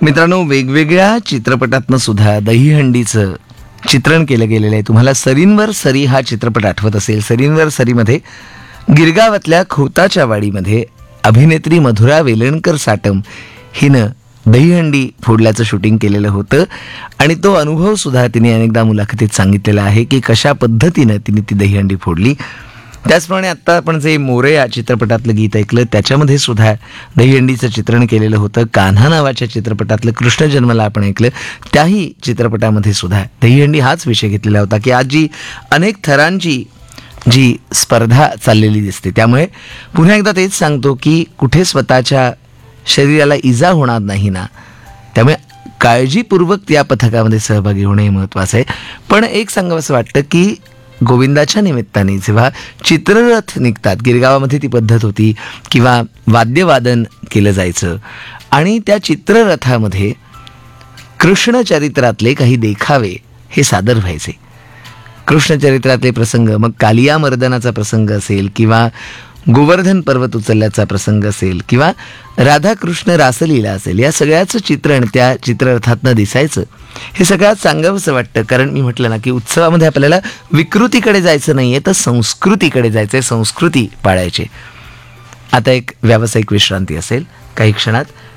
मित्रांनो, वेगवेगळ्या चित्रपटातनं सुद्धा दहीहंडीचं चित्रण केलं गेलेलं आहे. तुम्हाला सरींवर सरी हा चित्रपट आठवत असेल. सरींवर सरीमध्ये गिरगावातल्या खोताच्या वाडीमध्ये अभिनेत्री मधुरा वेलणकर साटम हिनं दहीहंडी फोडल्याचं शूटिंग केलेलं होतं आणि तो अनुभव सुद्धा तिने अनेकदा मुलाखतीत सांगितलेला आहे की कशा पद्धतीनं तिने ती दहीहंडी फोडली. त्याचप्रमाणे आत्ता आपण जे मोरे या चित्रपटातलं गीत ऐकलं त्याच्यामध्ये सुद्धा दहीहंडीचं चित्रण केलेलं होतं. कान्हा नावाच्या चित्रपटातलं कृष्ण जन्मला आपण ऐकलं, त्याही चित्रपटामध्ये सुद्धा दहीहंडी हाच विषय घेतलेला होता की आज जी अनेक थरांची जी स्पर्धा चाललेली दिसते, त्यामुळे पुन्हा एकदा तेच सांगतो की कुठे स्वतःच्या शरीराला इजा होणार नाही ना, त्यामुळे काळजीपूर्वक या पथकामध्ये सहभागी होणे महत्त्वाचं आहे. पण एक सांगावंसं वाटतं की गोविंदाच्या निमित्ताने जेव्हा चित्ररथ निघतात, गिरगावामध्ये ती पद्धत होती किंवा वाद्यवादन केलं जायचं आणि त्या चित्ररथामध्ये कृष्णचरित्रातले काही देखावे हे सादर व्हायचे. कृष्णचरित्रातले प्रसंग, मग कालिया मर्दनाचा प्रसंग असेल किंवा गोवर्धन पर्वत उचलल्याचा प्रसंग असेल किंवा राधाकृष्ण रासलीला असेल, या सगळ्याचं चित्रण त्या चित्ररथातनं दिसायचं. हे सगळ्यात सांगावंसं वाटतं कारण मी म्हटलं ना की उत्सवामध्ये आपल्याला विकृतीकडे जायचं नाही आहे, तर संस्कृतीकडे जायचं आहे, संस्कृती पाळायची. आता एक व्यावसायिक विश्रांती असेल काही क्षणात.